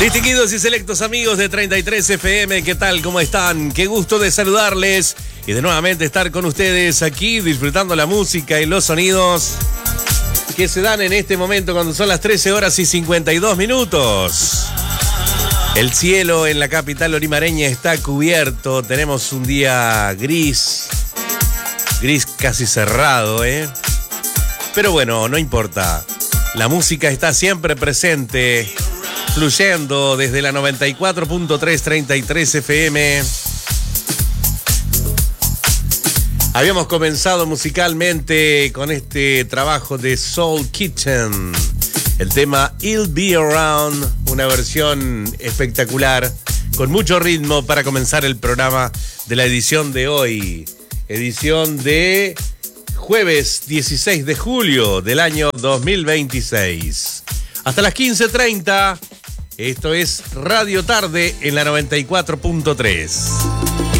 Distinguidos y selectos amigos de 33 FM, ¿qué tal? ¿Cómo están? Qué gusto de saludarles y de nuevamente estar con ustedes aquí disfrutando la música y los sonidos que se dan en este momento cuando son las 13 horas y 52 minutos. El cielo en la capital orimareña está cubierto, tenemos un día gris casi cerrado, Pero bueno, no importa, la música está siempre presente, fluyendo desde la 94.3 33 FM. Habíamos comenzado musicalmente con este trabajo de Soul Kitchen, el tema I'll Be Around, una versión espectacular, con mucho ritmo para comenzar el programa de la edición de hoy, edición de jueves 16 de julio del año 2026. Hasta las 15:30, esto es Radio Tarde en la 94.3.